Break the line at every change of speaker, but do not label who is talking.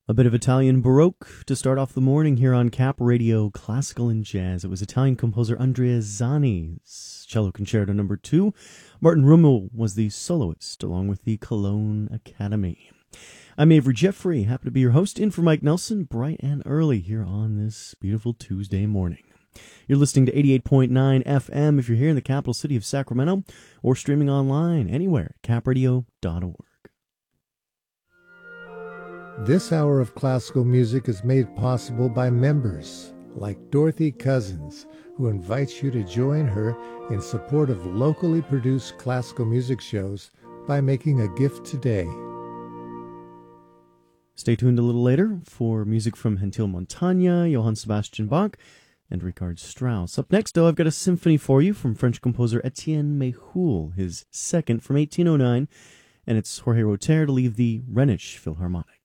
A bit of Italian Baroque to start off the morning here on Cap Radio Classical and Jazz. It was Italian composer Andrea Zani's Cello Concerto No. 2. Martin Rummel was the soloist, along with the Cologne Academy. I'm Avery Jeffrey, happy to be your host, in for Mike Nelson, bright and early here on this beautiful Tuesday morning. You're listening to 88.9 FM if you're here in the capital city of Sacramento, or streaming online anywhere at capradio.org.
This hour of classical music is made possible by members like Dorothy Cousins, who invites you to join her in support of locally produced classical music shows by making a gift today.
Stay tuned a little later for music from Hentil Montagna, Johann Sebastian Bach, and Richard Strauss. Up next, though, I've got a symphony for you from French composer Etienne Méhul, his second from 1809, and it's Jorge Roter to leave the Rhenish Philharmonic.